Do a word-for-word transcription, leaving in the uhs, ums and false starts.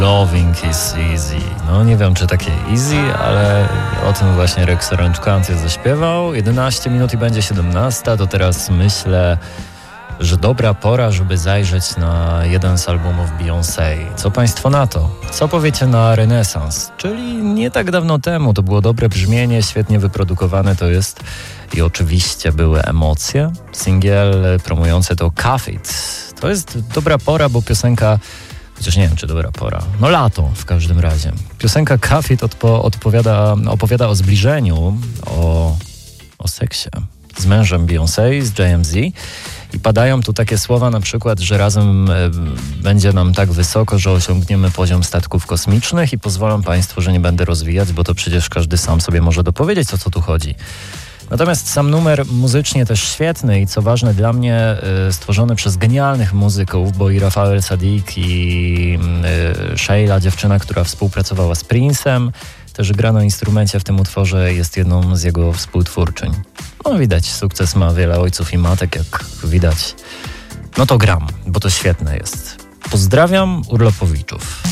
Loving is easy. No nie wiem, czy takie easy, ale o tym właśnie Rex Orange County zaśpiewał. jedenaście minut i będzie siedemnasta, to teraz myślę, że dobra pora, żeby zajrzeć na jeden z albumów Beyoncé. Co państwo na to? Co powiecie na Renaissance? Czyli nie tak dawno temu, to było dobre brzmienie, świetnie wyprodukowane to jest i oczywiście były emocje. Singiel promujący to Cuff It. To jest dobra pora, bo piosenka, chociaż nie wiem, czy dobra pora, no lato w każdym razie. Piosenka Cuff It odpo- odpowiada, opowiada o zbliżeniu, o, o seksie z mężem Beyoncé, z J M Z. I padają tu takie słowa na przykład, że razem e, będzie nam tak wysoko, że osiągniemy poziom statków kosmicznych i pozwalam państwu, że nie będę rozwijać, bo to przecież każdy sam sobie może dopowiedzieć, o co tu chodzi. Natomiast sam numer muzycznie też świetny i co ważne dla mnie e, stworzony przez genialnych muzyków, bo i Rafael Sadiq i e, Sheila, dziewczyna, która współpracowała z Prince'em, też gra na instrumencie w tym utworze, jest jedną z jego współtwórczyń. No widać, sukces ma wiele ojców i matek, jak widać. No to gram, bo to świetne jest. Pozdrawiam, Urlopowiczów.